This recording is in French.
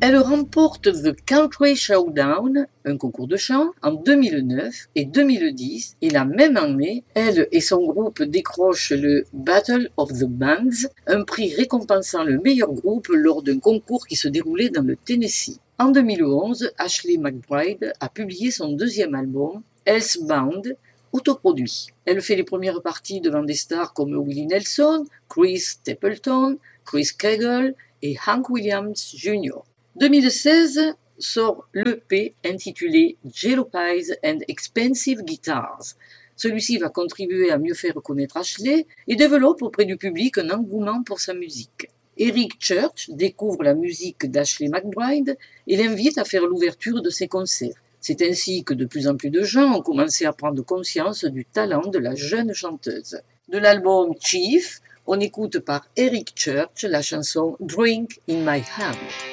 Elle remporte The Country Showdown, un concours de chant, en 2009 et 2010, et la même année, elle et son groupe décrochent le Battle of the Bands, un prix récompensant le meilleur groupe lors d'un concours qui se déroulait dans le Tennessee. En 2011, Ashley McBryde a publié son deuxième album, Earthbound, autoproduit. Elle fait les premières parties devant des stars comme Willie Nelson, Chris Stapleton, Chris Kegel et Hank Williams Jr. 2016 sort l'EP intitulé Jalopies and Expensive Guitars. Celui-ci va contribuer à mieux faire connaître Ashley et développe auprès du public un engouement pour sa musique. Eric Church découvre la musique d'Ashley McBryde et l'invite à faire l'ouverture de ses concerts. C'est ainsi que de plus en plus de gens ont commencé à prendre conscience du talent de la jeune chanteuse. De l'album Chief, on écoute par Eric Church la chanson Drink in My Hand.